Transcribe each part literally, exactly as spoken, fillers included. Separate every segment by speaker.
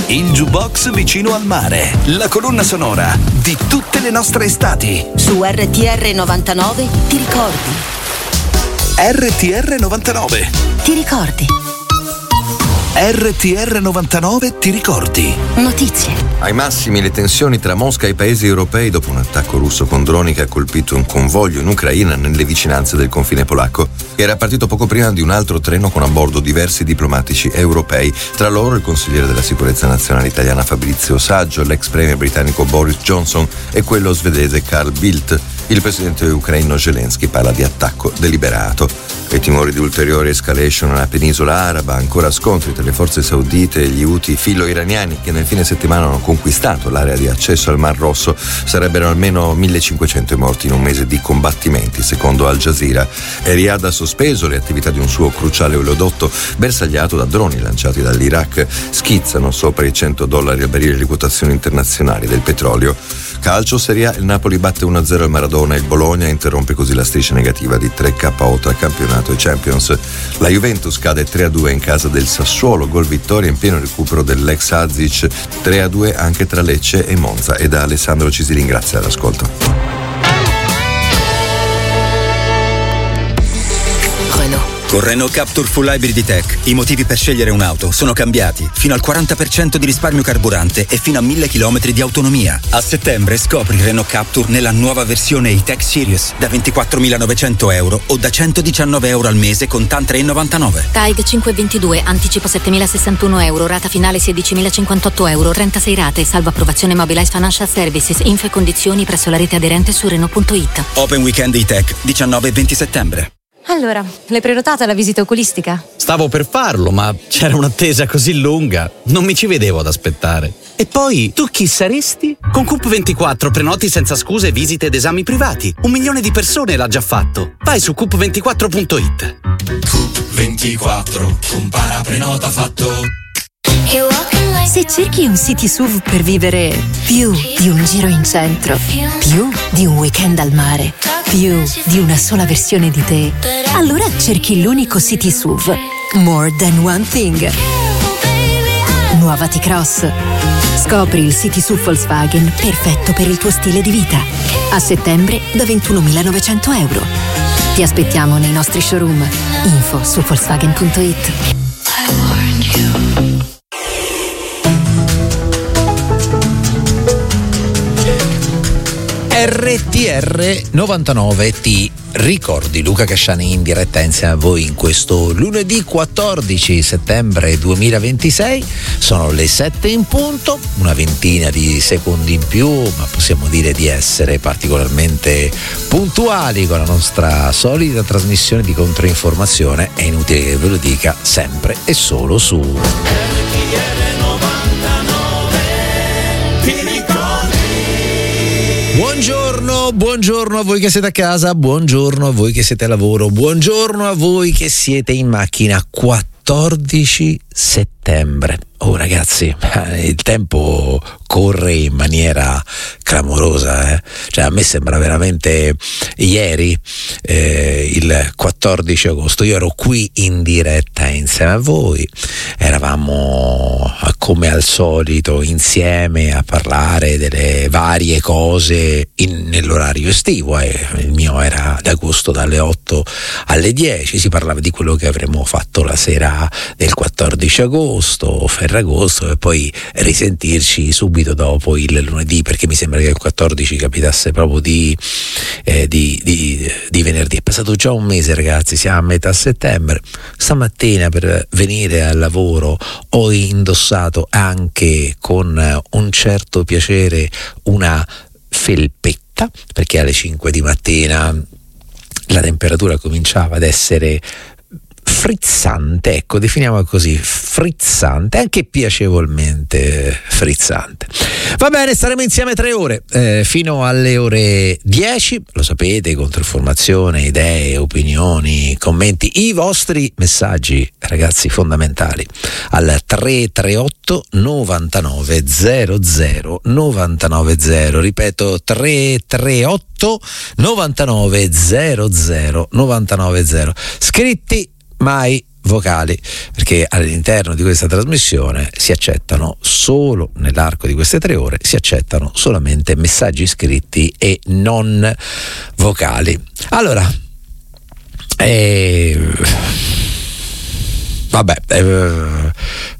Speaker 1: Il jukebox vicino al mare, la colonna sonora di tutte le nostre estati.
Speaker 2: Su R T R novantanove ti ricordi?
Speaker 1: R T R novantanove
Speaker 2: Ti ricordi?
Speaker 1: R T R novantanove ti ricordi?
Speaker 2: Notizie.
Speaker 3: Ai massimi le tensioni tra Mosca e i paesi europei dopo un attacco russo con droni che ha colpito un convoglio in Ucraina nelle vicinanze del confine polacco. Era partito poco prima di un altro treno con a bordo diversi diplomatici europei, tra loro il consigliere della sicurezza nazionale italiana Fabrizio Saggio, l'ex premier britannico Boris Johnson e quello svedese Carl Bildt. Il presidente ucraino Zelensky parla di attacco deliberato. E timori di ulteriori escalation nella penisola araba, ancora scontri tra le forze saudite e gli Houthi filo-iraniani che nel fine settimana hanno conquistato l'area di accesso al Mar Rosso. Sarebbero almeno millecinquecento morti in un mese di combattimenti, secondo Al Jazeera. E Riyadh ha sospeso le attività di un suo cruciale oleodotto bersagliato da droni lanciati dall'Iraq. Schizzano sopra i cento dollari al barile le quotazioni internazionali del petrolio. Calcio, Serie A, il Napoli batte uno a zero al Maradona e il Bologna interrompe così la striscia negativa di tre K O tra campionato e Champions. La Juventus cade tre a due in casa del Sassuolo, gol vittoria in pieno recupero dell'ex Azic, tre a due anche tra Lecce e Monza. E da Alessandro ci si ringrazia all'ascolto.
Speaker 4: Con Renault Captur Full Hybrid E-Tech i motivi per scegliere un'auto sono cambiati, fino al quaranta per cento di risparmio carburante e fino a mille chilometri di autonomia. A settembre scopri Renault Captur nella nuova versione E-Tech Series da ventiquattromilanovecento euro o da centodiciannove euro al mese con TAN tre virgola novantanove.
Speaker 5: T A I G cinquecentoventidue, anticipo settemilasessantuno euro, rata finale sedicimilacinquantotto euro, trentasei rate, salvo approvazione Mobilize Financial Services, info e condizioni presso la rete aderente su Renault punto it.
Speaker 4: Open Weekend E-Tech, diciannove e venti settembre.
Speaker 6: Allora, l'hai prenotata la visita oculistica?
Speaker 7: Stavo per farlo, ma c'era un'attesa così lunga, non mi ci vedevo ad aspettare. E poi, tu chi saresti? Con Coop ventiquattro prenoti senza scuse visite ed esami privati. Un milione di persone l'ha già fatto. Vai su coop ventiquattro punto it.
Speaker 8: Coop ventiquattro, compara, prenota, fatto.
Speaker 6: Se cerchi un city S U V per vivere più di un giro in centro, più di un weekend al mare, più di una sola versione di te, allora cerchi l'unico city S U V More Than One Thing. Nuova T-Cross. Scopri il city S U V Volkswagen perfetto per il tuo stile di vita. A settembre da ventunomilanovecento euro. Ti aspettiamo nei nostri showroom. Info su volkswagen punto it.
Speaker 9: R T R novantanove ti ricordi. Luca Casciani in diretta insieme a voi in questo lunedì quattordici settembre duemilaventisei. Sono le sette in punto, una ventina di secondi in più, ma possiamo dire di essere particolarmente puntuali con la nostra solita trasmissione di controinformazione. È inutile che ve lo dica, sempre e solo su Buongiorno, buongiorno a voi che siete a casa, buongiorno a voi che siete a lavoro, buongiorno a voi che siete in macchina. quattordici settembre. Oh ragazzi, il tempo corre in maniera clamorosa, eh? Cioè a me sembra veramente ieri, eh, il quattordici agosto, io ero qui in diretta insieme a voi, eravamo come al solito insieme a parlare delle varie cose in, nell'orario estivo, eh. Il mio era d'agosto dalle otto alle dieci, si parlava di quello che avremmo fatto la sera del quattordici agosto, Ferragosto, e poi risentirci subito dopo il lunedì, perché mi sembra che il quattordici capitasse proprio di, eh, di, di, di venerdì. È passato già un mese ragazzi, siamo a metà settembre. Stamattina per venire al lavoro ho indossato anche con un certo piacere una felpetta, perché alle cinque di mattina la temperatura cominciava ad essere frizzante, ecco, definiamola così, frizzante, anche piacevolmente frizzante. Va bene, staremo insieme tre ore, eh, fino alle ore dieci, lo sapete, controinformazione, idee, opinioni, commenti, i vostri messaggi, ragazzi, fondamentali, al tre tre otto novantanove zero zero novantanove zero, ripeto, tre tre otto novantanove zero zero novantanove zero, scritti mai vocali, perché all'interno di questa trasmissione si accettano solo, nell'arco di queste tre ore, si accettano solamente messaggi scritti e non vocali. Allora, eh, vabbè, eh,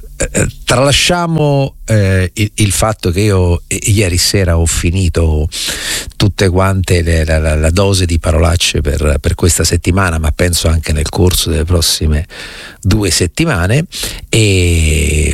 Speaker 9: tralasciamo eh, il, il fatto che io eh, ieri sera ho finito tutte quante le, la, la, la dose di parolacce per, per questa settimana, ma penso anche nel corso delle prossime due settimane, e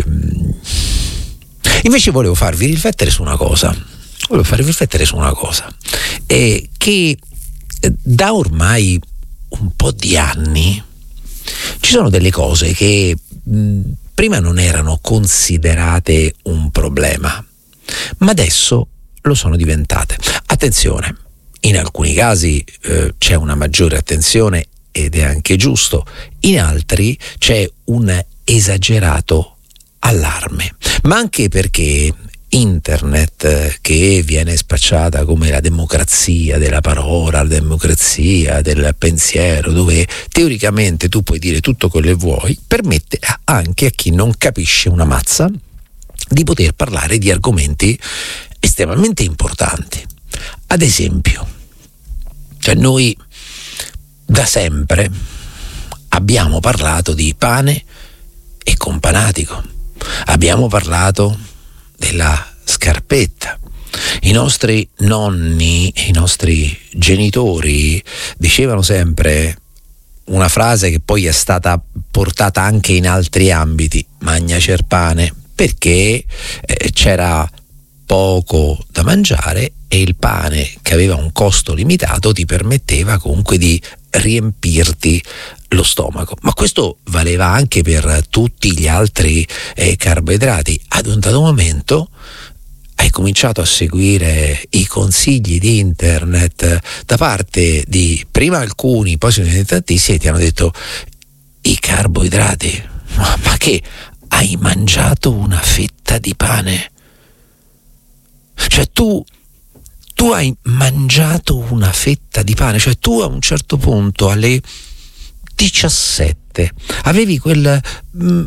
Speaker 9: invece volevo farvi riflettere su una cosa volevo farvi riflettere su una cosa e che da ormai un po' di anni ci sono delle cose che mh, prima non erano considerate un problema, ma adesso lo sono diventate. Attenzione, in alcuni casi eh, c'è una maggiore attenzione ed è anche giusto, in altri c'è un esagerato allarme, ma anche perché internet, che viene spacciata come la democrazia della parola, la democrazia del pensiero, dove teoricamente tu puoi dire tutto quello che vuoi, permette anche a chi non capisce una mazza di poter parlare di argomenti estremamente importanti. Ad esempio, cioè noi da sempre abbiamo parlato di pane e companatico, abbiamo parlato della scarpetta. I nostri nonni, i nostri genitori dicevano sempre una frase che poi è stata portata anche in altri ambiti: magna cer pane, perché eh, c'era poco da mangiare e il pane, che aveva un costo limitato, ti permetteva comunque di riempirti lo stomaco. Ma questo valeva anche per tutti gli altri eh, carboidrati. Ad un dato momento hai cominciato a seguire i consigli di internet da parte di prima alcuni, poi sono diventati tantissimi, e ti hanno detto: i carboidrati, ma, ma che hai mangiato una fetta di pane? Cioè tu tu hai mangiato una fetta di pane, cioè tu a un certo punto alle diciassette avevi quel mh,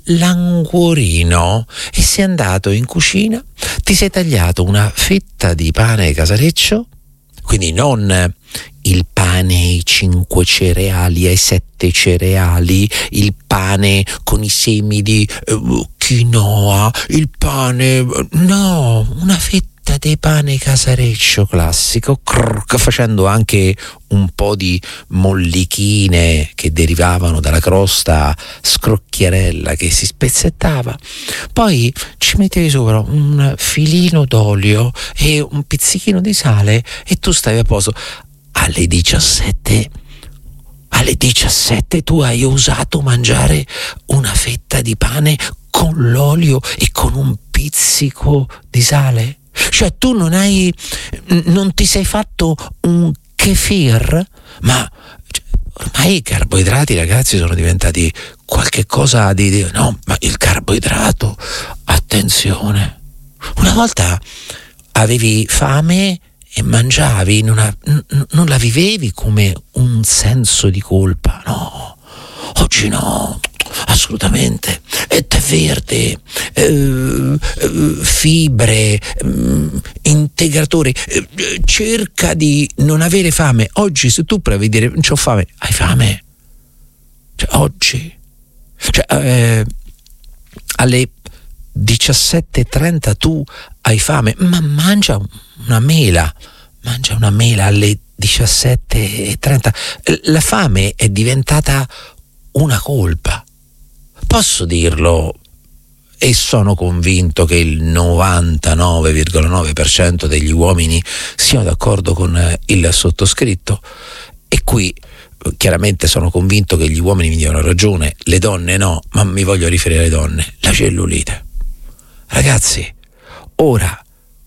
Speaker 9: languorino e sei andato in cucina, ti sei tagliato una fetta di pane casareccio, quindi non il pane ai cinque cereali, ai sette cereali, il pane con i semi di uh, quinoa, il pane, no, una fetta di pane casareccio classico, crrr, facendo anche un po' di mollichine che derivavano dalla crosta scrocchiarella che si spezzettava, poi ci mettevi sopra un filino d'olio e un pizzichino di sale e tu stavi a posto. Alle diciassette alle diciassette tu hai osato mangiare una fetta di pane con l'olio e con un pizzico di sale? Cioè tu non hai non ti sei fatto un kefir? Ma ormai i carboidrati, ragazzi, sono diventati qualche cosa di, di no, ma il carboidrato, attenzione, una volta avevi fame e mangiavi, non, ha, n- non la vivevi come un senso di colpa, no, oggi no, assolutamente. E tè verde, eh, eh, fibre, eh, integratori, eh, cerca di non avere fame. Oggi se tu provi a dire non c'ho fame, hai fame, cioè oggi, cioè, eh, alle diciassette e trenta tu hai fame, ma mangia una mela, mangia una mela alle diciassette e trenta. La fame è diventata una colpa. Posso dirlo, e sono convinto che il novantanove virgola nove per cento degli uomini siano d'accordo con il sottoscritto, e qui chiaramente sono convinto che gli uomini mi diano ragione, le donne no, ma mi voglio riferire alle donne. La cellulite, ragazzi, ora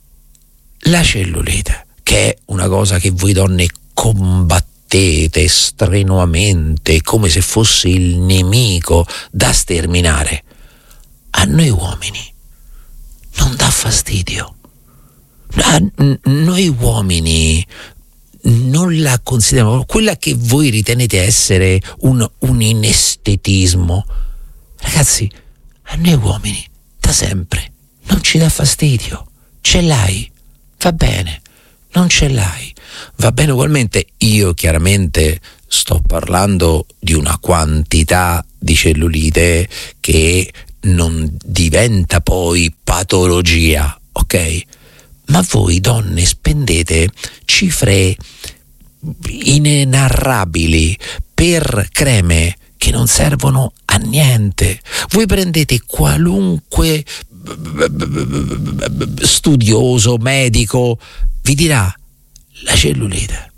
Speaker 9: la cellulite, che è una cosa che voi donne combattete strenuamente come se fosse il nemico da sterminare, a noi uomini non dà fastidio. A noi uomini non la consideriamo, quella che voi ritenete essere un, un inestetismo, ragazzi, a noi uomini da sempre non ci dà fastidio. Ce l'hai, va bene, non ce l'hai, va bene ugualmente. Io chiaramente sto parlando di una quantità di cellulite che non diventa poi patologia, ok? Ma voi donne spendete cifre inenarrabili per creme che non servono a niente. Voi prendete qualunque studioso, medico, vi dirà: la cellulite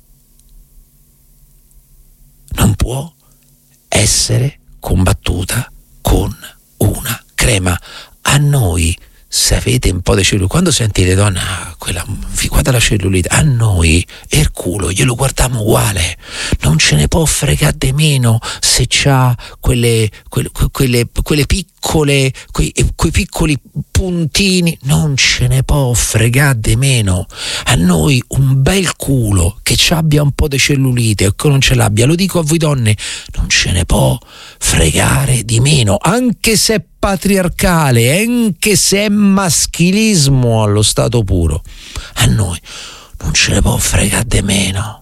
Speaker 9: non può essere combattuta con una crema. A noi, se avete un po' di cellulite, quando sentite donna, quella, guarda la cellulite, a noi il culo glielo guardiamo uguale, non ce ne può fregare di meno se c'ha quelle, quelle, quelle, quelle piccole, quei, quei piccoli puntini, non ce ne può fregare di meno. A noi un bel culo che ci abbia un po' di cellulite o che non ce l'abbia, lo dico a voi donne, non ce ne può fregare di meno, anche se è patriarcale, anche se è maschilismo allo stato puro, a noi non ce ne può fregare di meno.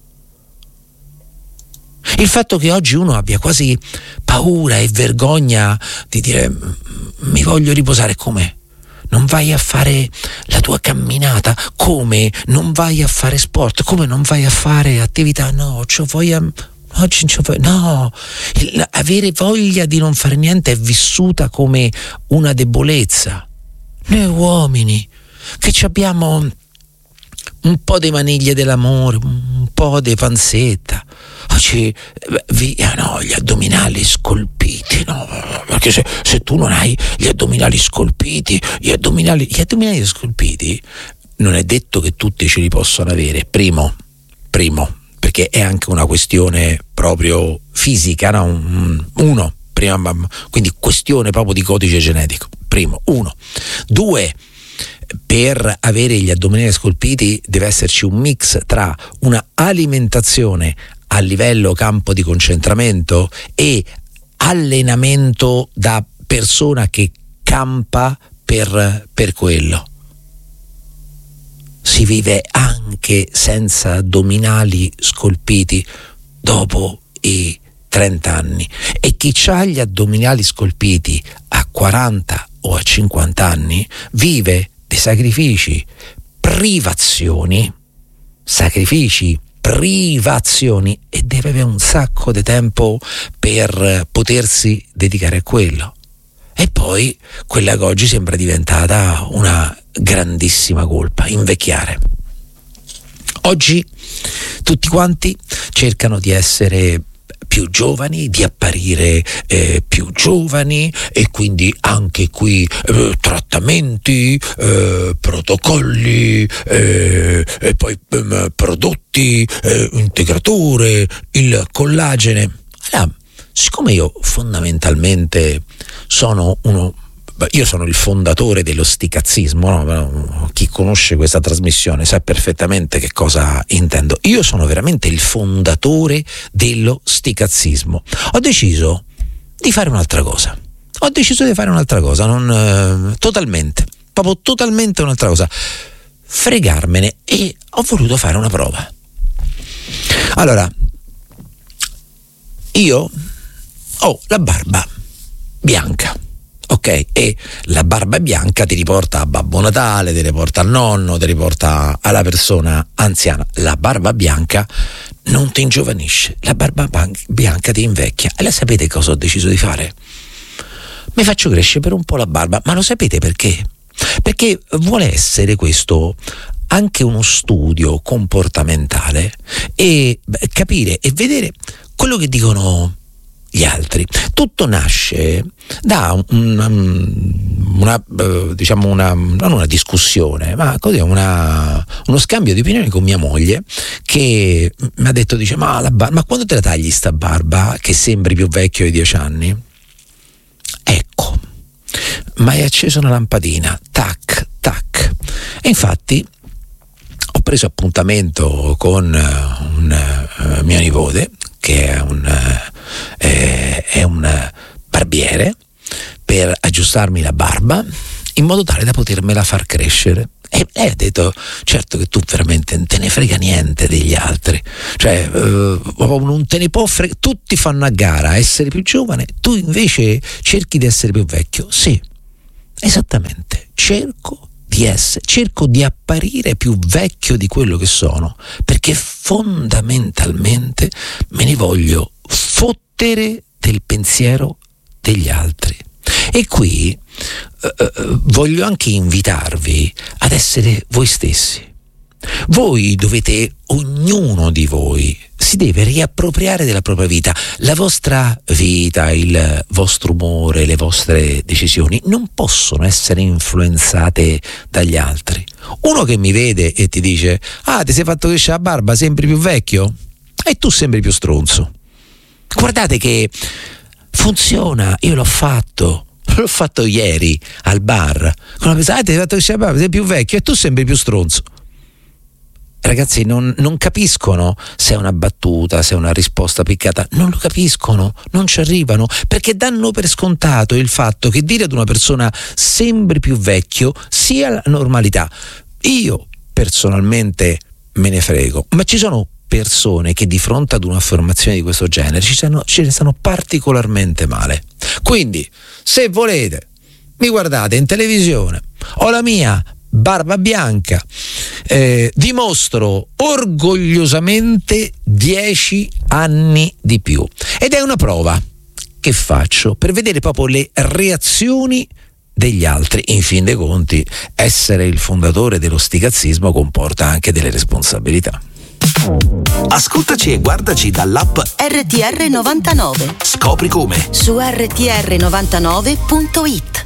Speaker 9: Il fatto che oggi uno abbia quasi paura e vergogna di dire mi voglio riposare, come? Non vai a fare la tua camminata, come? Non vai a fare sport, come? Non vai a fare attività, no, c'ho voglia. Oggi no, il, avere voglia di non fare niente è vissuta come una debolezza. Noi uomini che abbiamo un po' di maniglie dell'amore, un po' di panzetta, oggi via, no, gli addominali scolpiti, no, perché se, se tu non hai gli addominali scolpiti, gli addominali, gli addominali scolpiti non è detto che tutti ce li possono avere. Primo, primo. Perché è anche una questione proprio fisica, no? Uno, prima, quindi questione proprio di codice genetico. Primo, uno. Due, per avere gli addominali scolpiti deve esserci un mix tra una alimentazione a livello campo di concentramento e allenamento da persona che campa per, per quello. Si vive anche senza addominali scolpiti dopo i trenta anni, e chi ha gli addominali scolpiti a quaranta o a cinquanta anni vive dei sacrifici, privazioni, sacrifici, privazioni, e deve avere un sacco di tempo per potersi dedicare a quello. E poi quella che oggi sembra diventata una grandissima colpa, invecchiare. Oggi tutti quanti cercano di essere più giovani, di apparire eh, più giovani, e quindi anche qui eh, trattamenti, eh, protocolli, eh, e poi eh, prodotti, eh, integratore, il collagene. Allora, siccome io fondamentalmente sono uno, io sono il fondatore dello sticazzismo, no? Chi conosce questa trasmissione sa perfettamente che cosa intendo. Io sono veramente il fondatore dello sticazzismo. Ho deciso di fare un'altra cosa. Ho deciso di fare un'altra cosa, non eh, totalmente, proprio totalmente un'altra cosa. Fregarmene, e ho voluto fare una prova. Allora, io ho la barba bianca, ok? E la barba bianca ti riporta a Babbo Natale, ti riporta al nonno, ti riporta alla persona anziana. La barba bianca non ti ingiovanisce, la barba bianca ti invecchia. E la sapete cosa ho deciso di fare? Mi faccio crescere per un po' la barba, ma lo sapete perché? Perché vuole essere questo anche uno studio comportamentale, e capire e vedere quello che dicono gli altri. Tutto nasce da una, una diciamo una non una discussione, ma così una, uno scambio di opinioni con mia moglie, che mi ha detto, dice, ma la barba, ma quando te la tagli sta barba che sembri più vecchio di dieci anni? Ecco, ma hai acceso una lampadina, tac tac, e infatti ho preso appuntamento con un uh, mio nipote che è un, uh, è, è un barbiere per aggiustarmi la barba in modo tale da potermela far crescere. E lei ha detto: certo che tu veramente non te ne frega niente degli altri, cioè uh, non te ne può frega, tutti fanno a gara a essere più giovane, tu invece cerchi di essere più vecchio. Sì, esattamente, cerco di essere, cerco di apparire più vecchio di quello che sono, perché fondamentalmente me ne voglio fottere del pensiero degli altri. E qui uh, voglio anche invitarvi ad essere voi stessi. Voi dovete, ognuno di voi si deve riappropriare della propria vita. La vostra vita, il vostro umore, le vostre decisioni non possono essere influenzate dagli altri. Uno che mi vede e ti dice: ah, ti sei fatto crescere la barba, sembri più vecchio, e tu sembri più stronzo. Guardate che funziona, io l'ho fatto. L'ho fatto ieri al bar. Con la ah, ti hai fatto crescere la barba, sei più vecchio e tu sembri più stronzo. Ragazzi, non, non capiscono se è una battuta, se è una risposta piccata, non lo capiscono, non ci arrivano, perché danno per scontato il fatto che dire ad una persona sembri più vecchio sia la normalità. Io personalmente me ne frego, ma ci sono persone che di fronte ad un'affermazione di questo genere ci, stanno, ci ne stanno particolarmente male. Quindi, se volete, mi guardate in televisione, ho la mia barba bianca, eh, dimostro orgogliosamente dieci anni di più, ed è una prova che faccio per vedere proprio le reazioni degli altri. In fin dei conti, essere il fondatore dello sticazzismo comporta anche delle responsabilità.
Speaker 1: Ascoltaci e guardaci dall'app
Speaker 2: R T R novantanove.
Speaker 1: Scopri come
Speaker 2: su R T R novantanove punto it.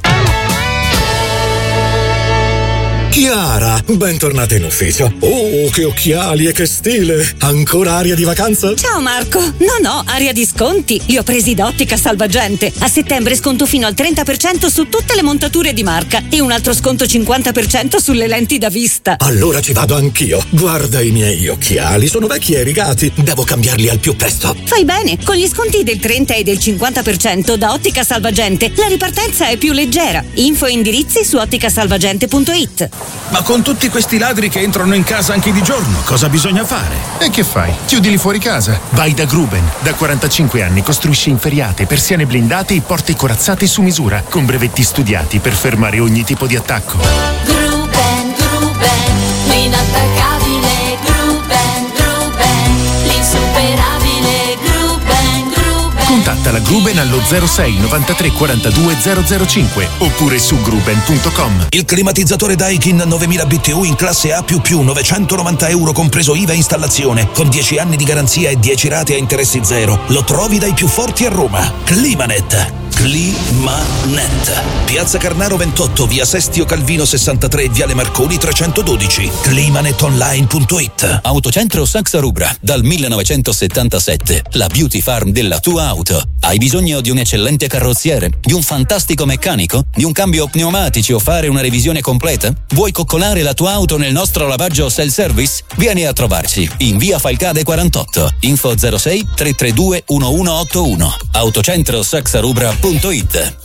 Speaker 10: Chiara, bentornata in ufficio. Oh, che occhiali e che stile! Ancora aria di vacanza?
Speaker 11: Ciao Marco! No, no, aria di sconti. Li ho presi da Ottica Salvagente. A settembre sconto fino al trenta per cento su tutte le montature di marca e un altro sconto cinquanta per cento sulle lenti da vista.
Speaker 10: Allora ci vado anch'io. Guarda i miei occhiali, sono vecchi e rigati. Devo cambiarli al più presto.
Speaker 11: Fai bene, con gli sconti del trenta e del cinquanta per cento da Ottica Salvagente la ripartenza è più leggera. Info e indirizzi su otticasalvagente punto it.
Speaker 12: Ma con tutti questi ladri che entrano in casa anche di giorno, cosa bisogna fare?
Speaker 13: E che fai? Chiudili fuori casa. Vai da Gruben. Da quarantacinque anni costruisce inferriate, persiane blindate e porte corazzate su misura, con brevetti studiati per fermare ogni tipo di attacco.
Speaker 14: Gruben, Gruben, l'inattaccabile Gruben, Gruben, l'insuperabile Gruben, Gruben.
Speaker 13: Contatta la Gruben allo zero sei novantatré quarantadue zero zero cinque oppure su gruben punto com.
Speaker 1: Il climatizzatore Daikin novemila B T U in classe A più più, novecentonovanta euro compreso I V A e installazione, con dieci anni di garanzia e dieci rate a interessi zero. Lo trovi dai più forti a Roma. Climanet. Climanet. Piazza Carnaro ventotto, via Sestio Calvino sessantatré, viale Marconi trecentododici. climanetonline punto it.
Speaker 4: Autocentro Saxa Rubra, dal millenovecentosettantasette, la beauty farm della tua auto. Hai bisogno di un eccellente carrozziere, di un fantastico meccanico, di un cambio pneumatici o fare una revisione completa? Vuoi coccolare la tua auto nel nostro lavaggio self-service? Vieni a trovarci in via Falcade quarantotto. Info zero sei tre tre due uno uno otto uno. Autocentro Saxa Rubra punto it.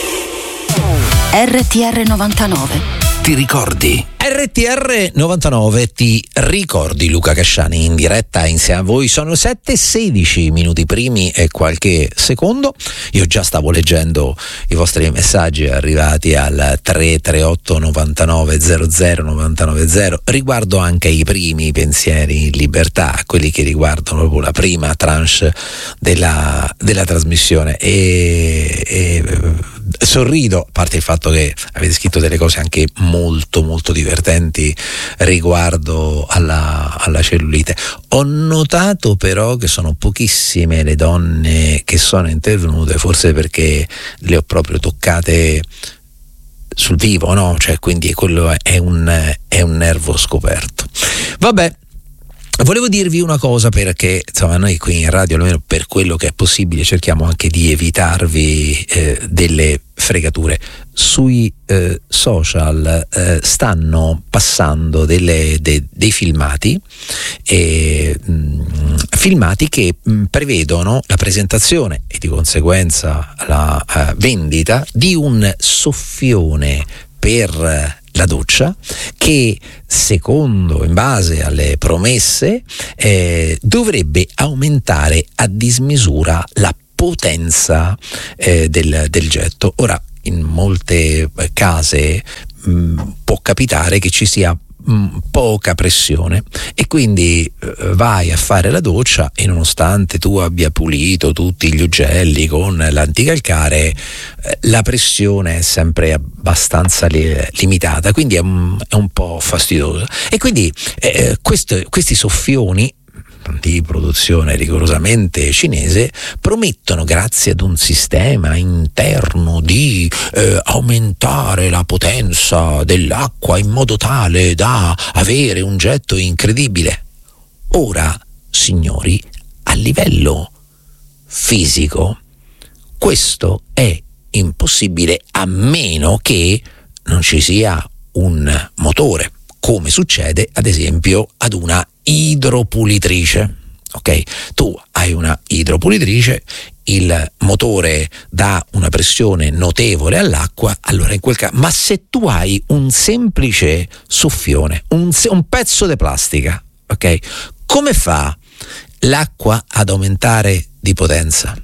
Speaker 2: R T R novantanove.
Speaker 1: Ti ricordi?
Speaker 9: R T R novantanove ti ricordi. Luca Casciani in diretta insieme a voi. Sono sette e sedici minuti primi e qualche secondo. Io già stavo leggendo i vostri messaggi arrivati al tre tre otto novantanove zero zero novantanove zero riguardo anche i primi pensieri in libertà, quelli che riguardano proprio la prima tranche della, della trasmissione, e, e sorrido, a parte il fatto che avete scritto delle cose anche molto molto divertenti riguardo alla, alla cellulite. Ho notato però che sono pochissime le donne che sono intervenute, forse perché le ho proprio toccate sul vivo, no? Cioè, quindi quello è un, è un nervo scoperto. Vabbè, Volevo dirvi una cosa, perché insomma noi qui in radio, almeno per quello che è possibile, cerchiamo anche di evitarvi eh, delle fregature. Sui eh, social eh, stanno passando delle, de, dei filmati eh, mh, filmati che mh, prevedono la presentazione e di conseguenza la uh, vendita di un soffione per la doccia che, secondo, in base alle promesse, eh, dovrebbe aumentare a dismisura la potenza eh, del, del getto. Ora, in molte case mh, può capitare che ci sia mh, poca pressione e quindi eh, vai a fare la doccia e, nonostante tu abbia pulito tutti gli ugelli con l'anticalcare, eh, la pressione è sempre abbastanza li- limitata, quindi è un, è un po' fastidioso. E quindi eh, questo, questi soffioni di produzione rigorosamente cinese promettono, grazie ad un sistema interno, di eh, aumentare la potenza dell'acqua in modo tale da avere un getto incredibile. Ora, signori, a livello fisico questo è impossibile, a meno che non ci sia un motore, come succede ad esempio ad una idropulitrice. Ok, tu hai una idropulitrice, il motore dà una pressione notevole all'acqua, allora in quel caso, ma se tu hai un semplice soffione, un, un pezzo di plastica, ok, come fa l'acqua ad aumentare di potenza?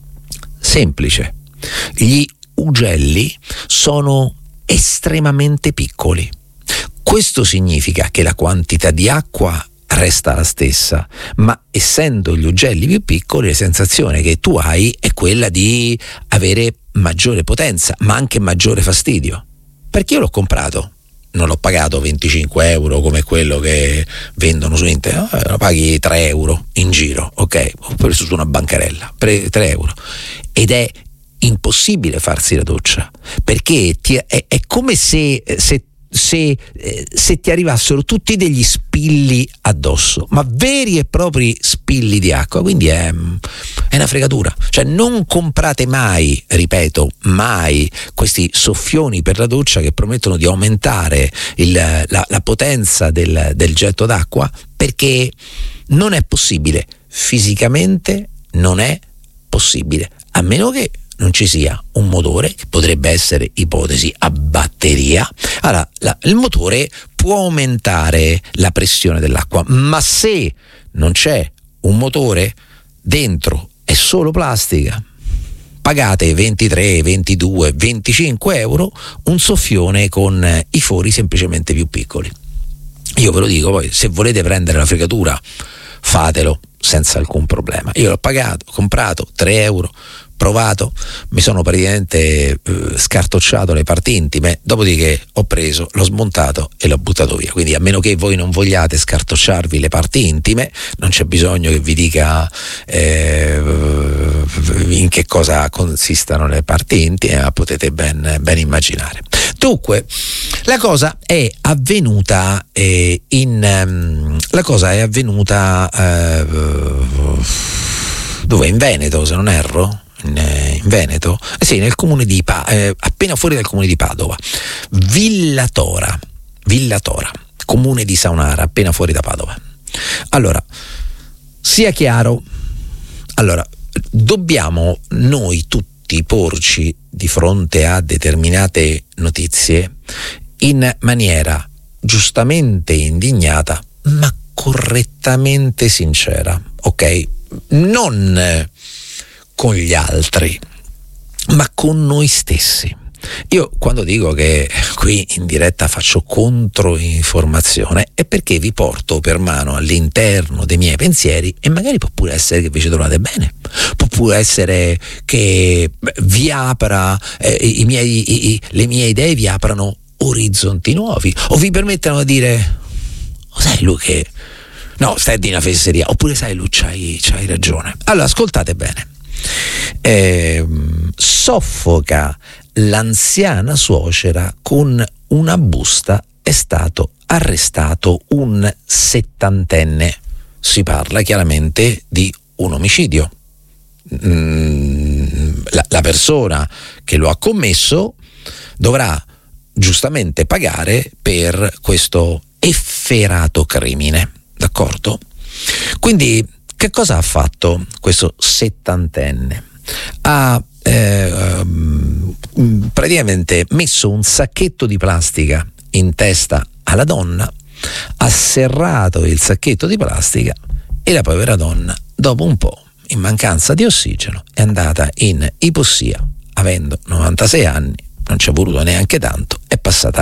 Speaker 9: Semplice, gli ugelli sono estremamente piccoli. Questo significa che la quantità di acqua resta la stessa, ma essendo gli ugelli più piccoli, la sensazione che tu hai è quella di avere maggiore potenza, ma anche maggiore fastidio. Perché io l'ho comprato, non l'ho pagato venticinque euro come quello che vendono su internet, no, lo paghi tre euro in giro, ok? Ho preso su una bancarella, tre euro, ed è impossibile farsi la doccia, perché ti, è, è come se, se Se, eh, se ti arrivassero tutti degli spilli addosso, ma veri e propri spilli di acqua, quindi è, è una fregatura. Cioè, non comprate mai, ripeto, mai questi soffioni per la doccia che promettono di aumentare il, la, la potenza del, del getto d'acqua, perché non è possibile, fisicamente non è possibile, a meno che non ci sia un motore, che potrebbe essere, ipotesi, a batteria. Allora, la, il motore può aumentare la pressione dell'acqua, ma se non c'è un motore, dentro è solo plastica, pagate ventitré, ventidue, venticinque euro un soffione con i fori semplicemente più piccoli. Io ve lo dico, poi se volete prendere la fregatura fatelo senza alcun problema. Io l'ho pagato, ho comprato tre euro, provato, mi sono praticamente eh, scartocciato le parti intime, dopodiché ho preso, l'ho smontato e l'ho buttato via. Quindi, a meno che voi non vogliate scartocciarvi le parti intime, non c'è bisogno che vi dica eh, in che cosa consistano le parti intime, ma potete ben, ben immaginare. Dunque, la cosa è avvenuta eh, in um, la cosa è avvenuta eh, dove? In Veneto, se non erro. In, in Veneto, eh sì, nel comune di pa- eh, appena fuori dal comune di Padova, Villatora, Villatora, comune di Saunara, appena fuori da Padova. Allora, sia chiaro, allora dobbiamo noi tutti porci di fronte a determinate notizie in maniera giustamente indignata, ma correttamente sincera, ok? Non con gli altri, ma con noi stessi. Io quando dico che qui in diretta faccio controinformazione è perché vi porto per mano all'interno dei miei pensieri, e magari può pure essere che vi ci trovate bene, può pure essere che vi apra eh, i miei, i, le mie idee vi aprano orizzonti nuovi, o vi permettano di dire: oh, sai Lu che no, stai di una fesseria, oppure sai Lu, c'hai, c'hai ragione. Allora ascoltate bene. Eh, soffoca l'anziana suocera con una busta, è stato arrestato un settantenne. si parla chiaramente di un omicidio. Mm, la, la persona che lo ha commesso dovrà giustamente pagare per questo efferato crimine, d'accordo? Quindi che cosa ha fatto questo settantenne? Ha eh, praticamente messo un sacchetto di plastica in testa alla donna, ha serrato il sacchetto di plastica e la povera donna, dopo un po', in mancanza di ossigeno, è andata in ipossia, avendo novantasei anni, non ci è voluto neanche tanto, è passata